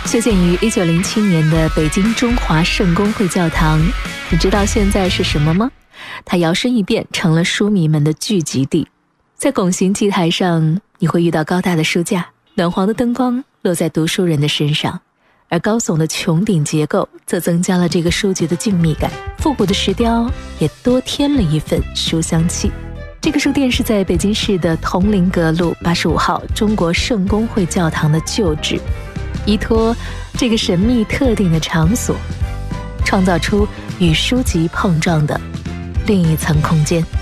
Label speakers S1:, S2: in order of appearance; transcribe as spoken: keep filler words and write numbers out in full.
S1: 修建于一九零七年的北京中华圣公会教堂，你知道现在是什么吗？它摇身一变成了书迷们的聚集地。在拱形祭台上，你会遇到高大的书架，暖黄的灯光落在读书人的身上，而高耸的穹顶结构则增加了这个书局的静谧感，复古的石雕也多添了一份书香气。这个书店是在北京市的铜陵阁路八十五号中国圣公会教堂的旧址，依托这个神秘特定的场所，创造出与书籍碰撞的另一层空间。